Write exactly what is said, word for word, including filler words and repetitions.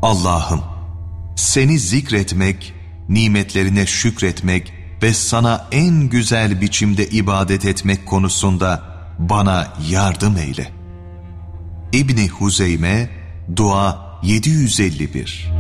Allah'ım, seni zikretmek, nimetlerine şükretmek ve sana en güzel biçimde ibadet etmek konusunda bana yardım eyle. İbni Huzeyme, Dua yedi yüz elli bir.